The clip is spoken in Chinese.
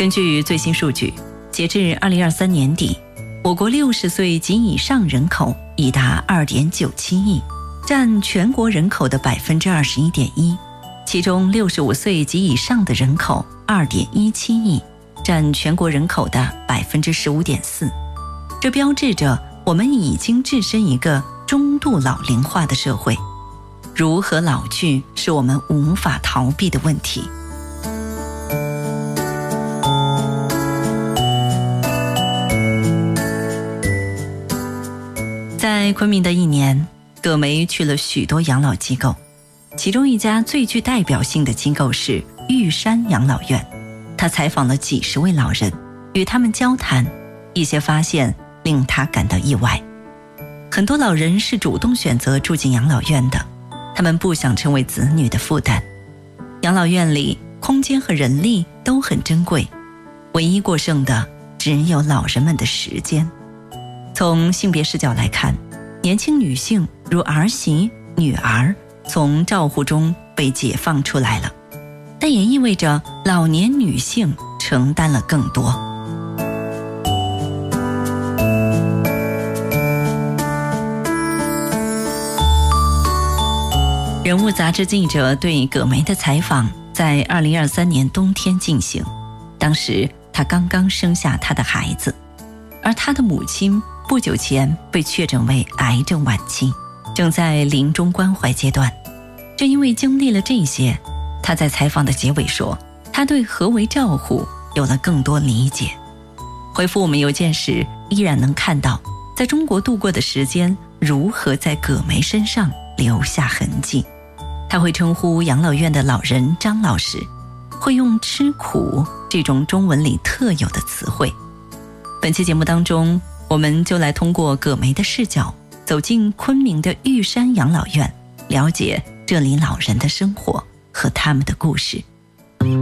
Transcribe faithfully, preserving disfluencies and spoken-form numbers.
根据最新数据，截至二零二三年底，我国六十岁及以上人口已达 二点九七亿，占全国人口的 百分之二十一点一， 其中六十五岁及以上的人口 二点一七亿，占全国人口的 百分之十五点四。 这标志着我们已经置身一个中度老龄化的社会，如何老去是我们无法逃避的问题。在昆明的一年，葛梅去了许多养老机构，其中一家最具代表性的机构是玉山养老院。他采访了几十位老人，与他们交谈，一些发现令他感到意外。很多老人是主动选择住进养老院的，他们不想成为子女的负担。养老院里空间和人力都很珍贵，唯一过剩的只有老人们的时间。从性别视角来看，年轻女性如儿媳、女儿从照护中被解放出来了，但也意味着老年女性承担了更多。人物杂志记者对葛梅的采访在二零二三年冬天进行，当时她刚刚生下她的孩子，而她的母亲不久前被确诊为癌症晚期，正在临终关怀阶段。正因为经历了这些，她在采访的结尾说，她对何为照护有了更多理解。回复我们邮件时，依然能看到在中国度过的时间如何在葛梅身上留下痕迹。他会称呼养老院的老人张老师，会用吃苦这种中文里特有的词汇。本期节目当中，我们就来通过葛梅的视角，走进昆明的玉山养老院，了解这里老人的生活和他们的故事。